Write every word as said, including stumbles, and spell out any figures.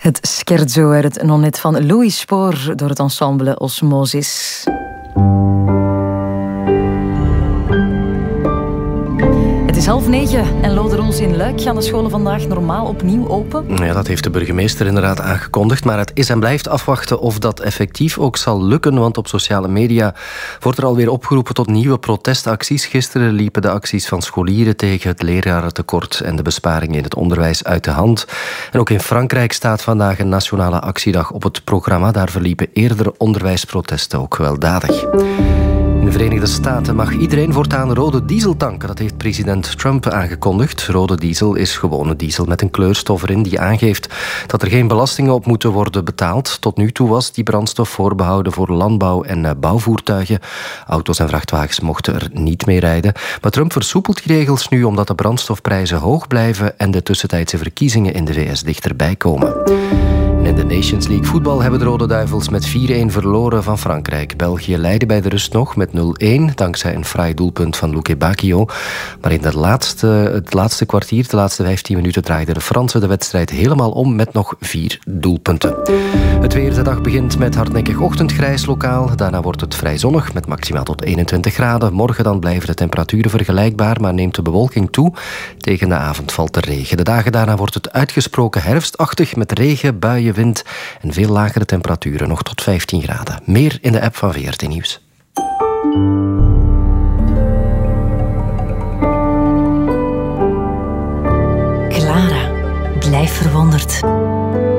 Het scherzo uit het nonnet van Louis Spoor door het ensemble Osmosis. Het is half negen en Loderoels in Luik gaan de scholen vandaag normaal opnieuw open. Ja, dat heeft de burgemeester inderdaad aangekondigd, maar het is en blijft afwachten of dat effectief ook zal lukken, want op sociale media wordt er alweer opgeroepen tot nieuwe protestacties. Gisteren liepen de acties van scholieren tegen het lerarentekort en de besparingen in het onderwijs uit de hand. En ook in Frankrijk staat vandaag een nationale actiedag op het programma. Daar verliepen eerder onderwijsprotesten ook gewelddadig. In de Verenigde Staten mag iedereen voortaan rode diesel tanken. Dat heeft president Trump aangekondigd. Rode diesel is gewone diesel met een kleurstof erin die aangeeft dat er geen belastingen op moeten worden betaald. Tot nu toe was die brandstof voorbehouden voor landbouw- en bouwvoertuigen. Auto's en vrachtwagens mochten er niet mee rijden. Maar Trump versoepelt die regels nu omdat de brandstofprijzen hoog blijven en de tussentijdse verkiezingen in de V S dichterbij komen. In de Nations League voetbal hebben de Rode Duivels met vier-een verloren van Frankrijk. België leidde bij de rust nog met nul-een, dankzij een fraai doelpunt van Luque Bacchio. Maar in het laatste, het laatste kwartier, de laatste vijftien minuten, draaiden de Fransen de wedstrijd helemaal om met nog vier doelpunten. Het weer, de dag begint met hardnekkig ochtendgrijs lokaal. Daarna wordt het vrij zonnig met maximaal tot eenentwintig graden. Morgen dan blijven de temperaturen vergelijkbaar, maar neemt de bewolking toe. Tegen de avond valt er regen. De dagen daarna wordt het uitgesproken herfstachtig met regen, buien, wind en veel lagere temperaturen, nog tot vijftien graden. Meer in de app van V R T Nieuws. Clara, blijf verwonderd.